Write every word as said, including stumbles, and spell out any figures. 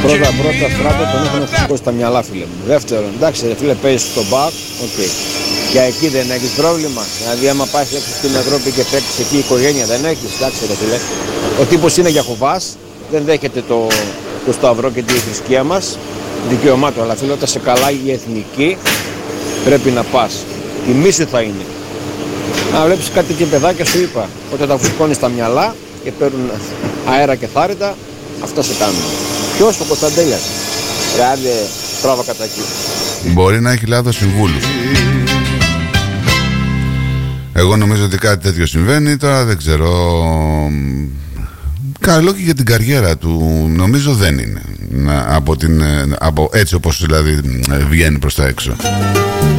Πρώτα πρώτα Στράτο τον έχουν σηκώσει τα μυαλά, φίλε μου. Δεύτερον, εντάξει ρε φίλε, παίζεις στο μπακ, οκ. Okay. Για εκεί δεν έχεις πρόβλημα. Δηλαδή άμα πας έξω στην Ευρώπη και παίξεις εκεί η οικογένεια δεν έχεις, εντάξει ρε φίλε. Ο τύπος είναι για χοβάς, δεν δέχεται το, το σταυρό και τη θρησκεία μας. Δικαίωμά του, αλλά φίλε, όταν σε καλάει η εθνική πρέπει να πας. Τιμή σου θα είναι. Να βλέπεις κάτι και παιδάκια, σου είπα, όταν τα φουσκώνεις στα μυαλά και παίρνουν αέρα και θάρρυτα, αυτά σε κάνουν. Ποιος, ο Κωνσταντέλιας. Ρεάλε τράβα κατά εκεί. Μπορεί να έχει λάθος συμβούλους. Εγώ νομίζω ότι κάτι τέτοιο συμβαίνει. Τώρα δεν ξέρω. Καλό και για την καριέρα του νομίζω δεν είναι. Από την, από, έτσι όπως δηλαδή βγαίνει προς τα έξω.